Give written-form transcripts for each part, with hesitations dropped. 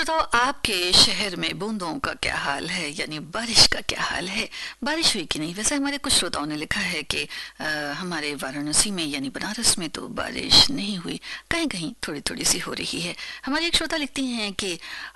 श्रोताओं, आपके शहर में बूंदों का क्या हाल है, यानी बारिश का क्या हाल है? बारिश हुई कि नहीं? वैसे हमारे कुछ श्रोताओं ने लिखा है कि हमारे वाराणसी में यानी बनारस में तो बारिश नहीं हुई, कहीं कहीं थोड़ी थोड़ी सी हो रही है। हमारी एक श्रोता लिखती हैं कि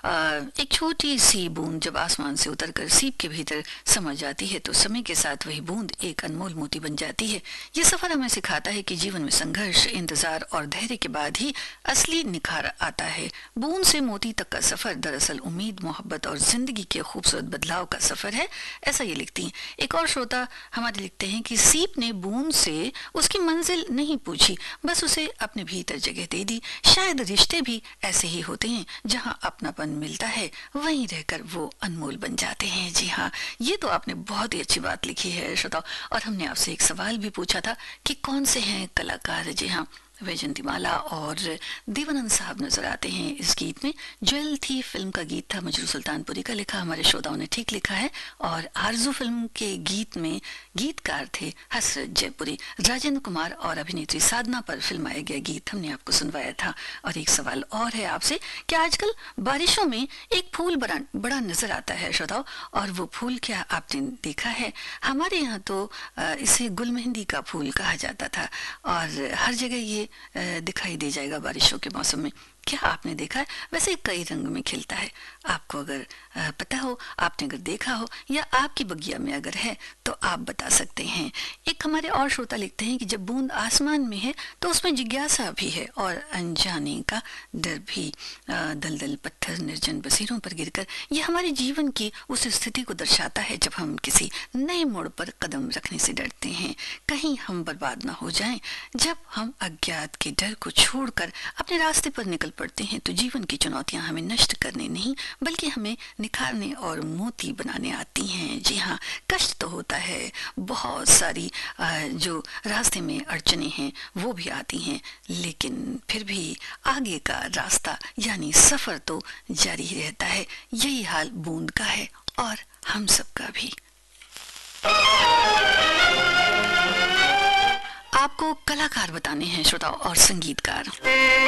एक छोटी सी बूंद जब आसमान से उतरकर सीप के भीतर समा जाती है तो समय के साथ वही बूंद एक अनमोल मोती बन जाती है। ये सफर हमें सिखाता है कि जीवन में संघर्ष, इंतजार और धैर्य के बाद ही असली निखार आता है। बूंद से मोती तक का सफर दरअसल उम्मीद, मोहब्बत और जिंदगी के खूबसूरत बदलाव का सफर है, ऐसा ये लिखती हैं। एक और श्रोता हमारे लिखते हैं कि सीप ने बूंद से उसकी मंजिल नहीं पूछी, बस उसे अपने भीतर जगह दे दी। शायद रिश्ते भी ऐसे ही होते हैं, जहाँ अपनापन मिलता है वहीं रहकर वो अनमोल बन जाते हैं। जी हाँ, ये तो आपने बहुत ही अच्छी बात लिखी है श्रोता। और हमने आपसे एक सवाल भी पूछा था कि कौन से हैं कलाकार। जी हाँ, वैजंतीमाला और देवानंद साहब नजर आते हैं इस गीत में। ज्वेल थी फिल्म का गीत था, मजरू सुल्तानपुरी का लिखा, हमारे श्रोताओं ने ठीक लिखा है। और आरजू फिल्म के गीत में गीतकार थे हसरत जयपुरी। राजेंद्र कुमार और अभिनेत्री साधना पर फिल्माया गया गीत हमने आपको सुनवाया था। और एक सवाल और है आपसे कि आजकल बारिशों में एक फूल बड़ा नजर आता है श्रोताओं, और वो फूल क्या आपने देखा है? हमारे यहाँ तो इसे गुलमेहंदी का फूल कहा जाता था, और हर जगह ये दिखाई दे जाएगा बारिशों के मौसम में। क्या आपने देखा है? वैसे कई रंग में खिलता है। आपको अगर पता हो, आपने अगर देखा हो, या आपकी बगिया में अगर है तो आप बता सकते हैं। एक हमारे और श्रोता लिखते हैं कि जब बूंद आसमान में है तो उसमें जिज्ञासा भी है और अनजाने का डर भी। दलदल पत्थर निर्जन बसेरों पर गिरकर, ये हमारे जीवन की उस स्थिति को दर्शाता है जब हम किसी नए मोड़ पर कदम रखने से डरते हैं, कहीं हम बर्बाद ना हो जाएं। जब हम अज्ञात के डर को छोड़कर अपने रास्ते पर निकल पड़ते हैं तो जीवन की चुनौतियां हमें नष्ट करने नहीं बल्कि हमें निखारने और मोती बनाने आती हैं। जी हाँ, कष्ट तो होता है, बहुत सारी जो रास्ते में अड़चने हैं वो भी आती हैं, लेकिन फिर भी आगे का रास्ता यानी सफर तो जारी ही रहता है। यही हाल बूंद का है और हम सबका भी। आपको कलाकार बताने हैं श्रोताओ और संगीतकार।